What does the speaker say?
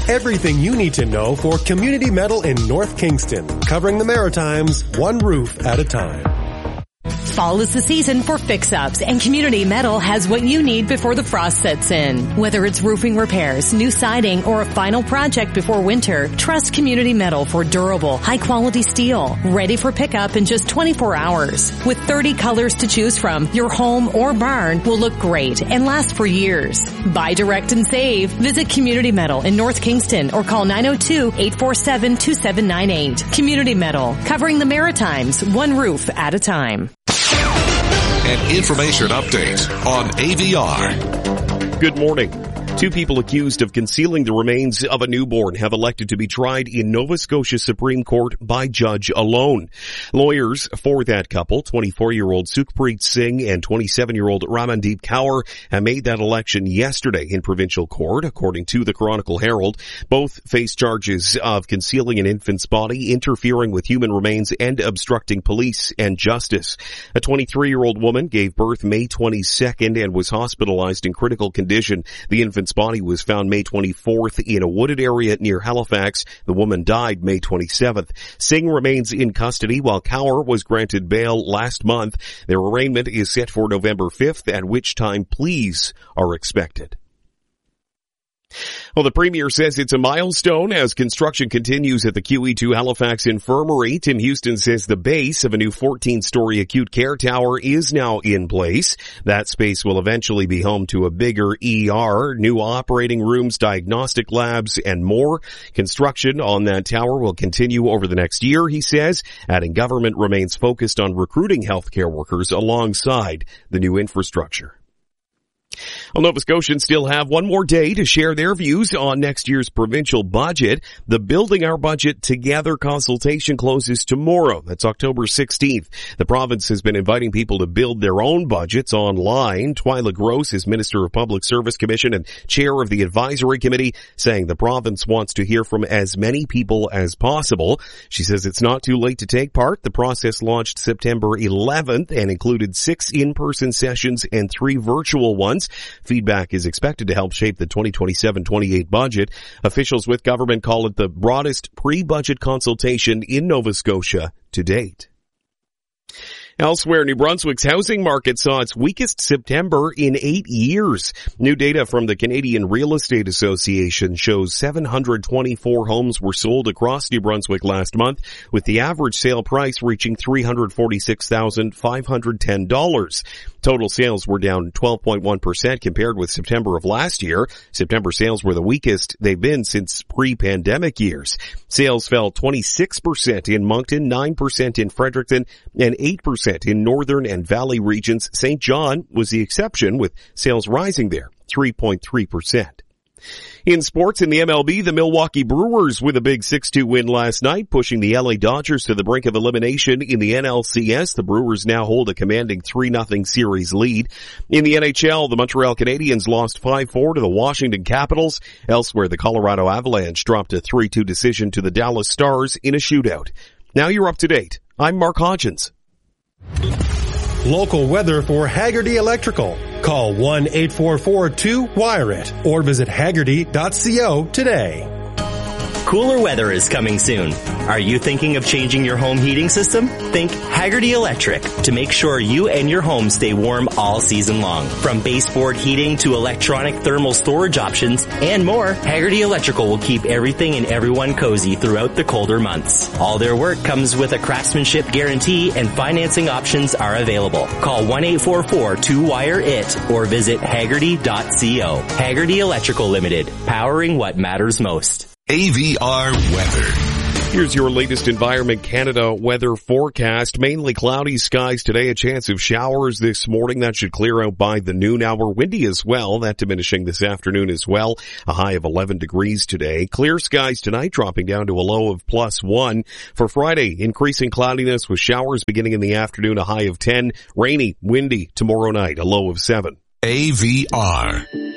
Everything you need to know for community metal in North Kingston, covering the Maritimes one roof at a time. Fall is the season for fix-ups, and Community Metal has what you need before the frost sets in. Whether it's roofing repairs, new siding, or a final project before winter, trust Community Metal for durable, high-quality steel, ready for pickup in just 24 hours. With 30 colors to choose from, your home or barn will look great and last for years. Buy direct and save. Visit Community Metal in North Kingston or call 902-847-2798. Community Metal, covering the Maritimes, one roof at a time. An information update on AVR. Good morning. 2 people accused of concealing the remains of a newborn have elected to be tried in Nova Scotia Supreme Court by judge alone. Lawyers for that couple, 24-year-old Sukhpreet Singh and 27-year-old Ramandeep Kaur, have made that election yesterday in provincial court, according to the Chronicle Herald. Both face charges of concealing an infant's body, interfering with human remains, and obstructing police and justice. A 23-year-old woman gave birth May 22nd and was hospitalized in critical condition. The infant's body was found May 24th in a wooded area near Halifax. The woman died May 27th. Singh remains in custody while Kaur was granted bail last month. Their arraignment is set for November 5th, at which time pleas are expected. Well, the Premier says it's a milestone as construction continues at the QE2 Halifax Infirmary. Tim Houston says the base of a new 14-story acute care tower is now in place. That space will eventually be home to a bigger ER, new operating rooms, diagnostic labs, and more. Construction on that tower will continue over the next year, he says, adding government remains focused on recruiting healthcare workers alongside the new infrastructure. Well, Nova Scotians still have one more day to share their views on next year's provincial budget. The Building Our Budget Together consultation closes tomorrow. That's October 16th. The province has been inviting people to build their own budgets online. Twyla Gross is Minister of Public Service Commission and Chair of the Advisory Committee, saying the province wants to hear from as many people as possible. She says it's not too late to take part. The process launched September 11th and included 6 in-person sessions and 3 virtual ones. Feedback is expected to help shape the 2027-28 budget. Officials with government call it the broadest pre-budget consultation in Nova Scotia to date. Elsewhere, New Brunswick's housing market saw its weakest September in 8 years. New data from the Canadian Real Estate Association shows 724 homes were sold across New Brunswick last month, with the average sale price reaching $346,510. Total sales were down 12.1% compared with September of last year. September sales were the weakest they've been since pre-pandemic years. Sales fell 26% in Moncton, 9% in Fredericton, and 8% in Northern and Valley regions. St. John was the exception, with sales rising there, 3.3%. In sports, in the MLB, the Milwaukee Brewers with a big 6-2 win last night, pushing the LA Dodgers to the brink of elimination in the NLCS. The Brewers now hold a commanding 3-0 series lead. In the NHL, the Montreal Canadiens lost 5-4 to the Washington Capitals. Elsewhere, the Colorado Avalanche dropped a 3-2 decision to the Dallas Stars in a shootout. Now you're up to date. I'm Mark Hodgins. Local weather for Haggerty Electrical. Call 1-844-2-WIRE-IT or visit haggerty.co today. Cooler weather is coming soon. Are you thinking of changing your home heating system? Think Haggerty Electric to make sure you and your home stay warm all season long. From baseboard heating to electronic thermal storage options and more, Haggerty Electrical will keep everything and everyone cozy throughout the colder months. All their work comes with a craftsmanship guarantee and financing options are available. Call 1-844-2-WIRE-IT or visit haggerty.co. Haggerty Electrical Limited, powering what matters most. AVR weather. Here's your latest Environment Canada weather forecast. Mainly cloudy skies today, a chance of showers this morning. That should clear out by the noon hour. Windy as well, that diminishing this afternoon as well. A high of 11 degrees today. Clear skies tonight, dropping down to a low of +1. For Friday, increasing cloudiness with showers beginning in the afternoon, a high of 10. Rainy, windy tomorrow night, a low of 7. AVR.